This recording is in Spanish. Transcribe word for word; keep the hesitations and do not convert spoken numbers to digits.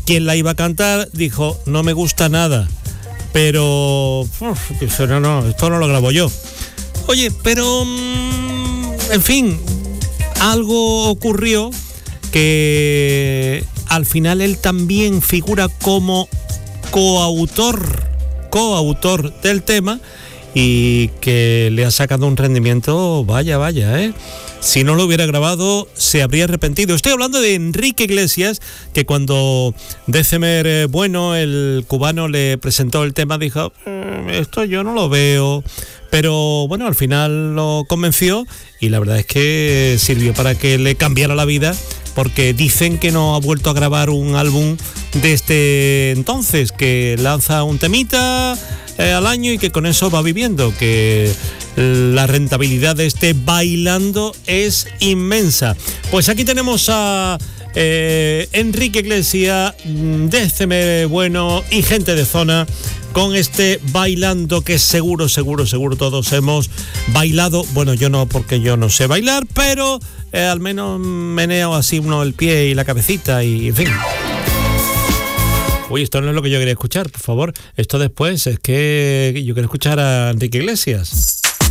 quien la iba a cantar dijo, no me gusta nada, pero uf, no, no, esto no lo grabo yo. Oye, pero en fin, algo ocurrió que al final él también figura como coautor, coautor del tema, y que le ha sacado un rendimiento, vaya, vaya, ¿eh? Si no lo hubiera grabado, se habría arrepentido. Estoy hablando de Enrique Iglesias, que cuando Décemer Bueno, el cubano, le presentó el tema, dijo, ehm, esto yo no lo veo. Pero bueno, al final lo convenció y la verdad es que sirvió para que le cambiara la vida, porque dicen que no ha vuelto a grabar un álbum desde entonces, que lanza un temita eh, al año y que con eso va viviendo, que la rentabilidad de este Bailando es inmensa. Pues aquí tenemos a eh, Enrique Iglesias, Décemer Bueno y gente de zona con este Bailando, que seguro, seguro, seguro todos hemos bailado. Bueno, yo no, porque yo no sé bailar, pero eh, al menos meneo así uno el pie y la cabecita y en fin. Uy, esto no es lo que yo quería escuchar, por favor. Esto después, es que yo quiero escuchar a Enrique Iglesias.